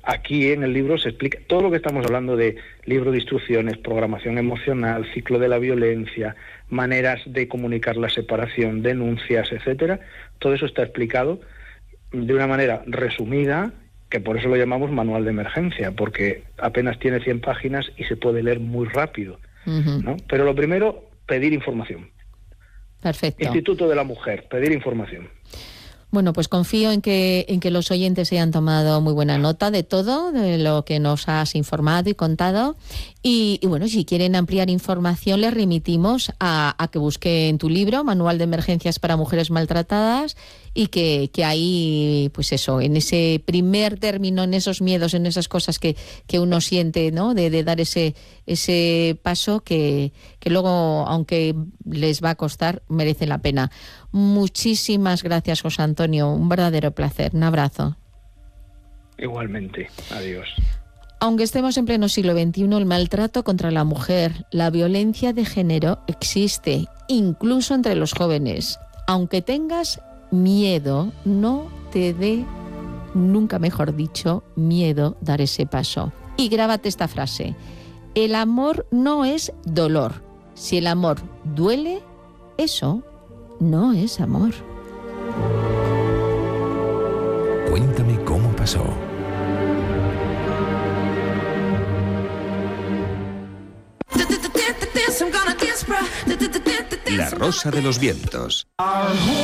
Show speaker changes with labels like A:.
A: aquí en el libro se explica todo lo que estamos hablando de libro de instrucciones, programación emocional, ciclo de la violencia, maneras de comunicar la separación, denuncias, etcétera. Todo eso está explicado de una manera resumida, que por eso lo llamamos manual de emergencia, porque apenas tiene 100 páginas y se puede leer muy rápido, ¿no? Pero lo primero, pedir información.
B: Perfecto.
A: Instituto de la Mujer, pedir información.
B: Bueno, pues confío en que los oyentes hayan tomado muy buena nota de todo, de lo que nos has informado y contado. Y bueno, si quieren ampliar información, les remitimos a que busquen tu libro, Manual de Emergencias para Mujeres Maltratadas, y que ahí, pues eso, en ese primer término, en esos miedos, en esas cosas que uno siente, ¿no? De dar ese paso que luego, aunque les va a costar, merece la pena. Muchísimas gracias, José Antonio. Un verdadero placer. Un abrazo.
A: Igualmente. Adiós.
B: Aunque estemos en pleno siglo XXI, el maltrato contra la mujer, la violencia de género existe, incluso entre los jóvenes. Aunque tengas miedo, no te dé, nunca mejor dicho, miedo dar ese paso. Y grábate esta frase: el amor no es dolor. Si el amor duele, eso no es amor.
C: Cuéntame cómo pasó. La Rosa de los Vientos.